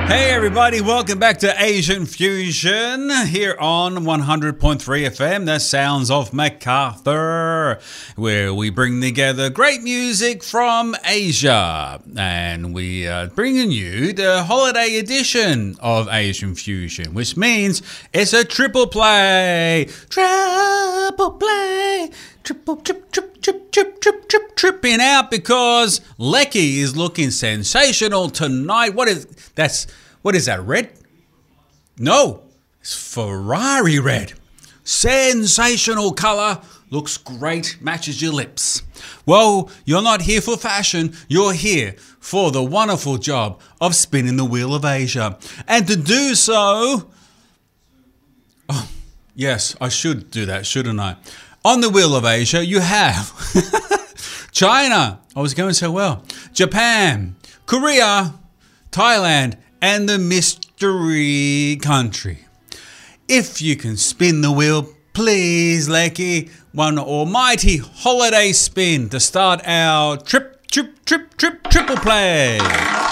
Hey everybody, welcome back to Asian Fusion here on 100.3 FM, the sounds of MacArthur, where we bring together great music from Asia. And we are bringing you the holiday edition of Asian Fusion, which means it's a triple play. Triple play. Tripping out because Lecky is looking sensational tonight. What is that, red? No, it's Ferrari red. Sensational colour, looks great, matches your lips. Well, you're not here for fashion, you're here for the wonderful job of spinning the wheel of Asia. And to do so... Oh, yes, I should do that, shouldn't I? On the wheel of Asia, you have China, I was going so well, Japan, Korea, Thailand, and the mystery country. If you can spin the wheel, please, Lecky, one almighty holiday spin to start our triple play.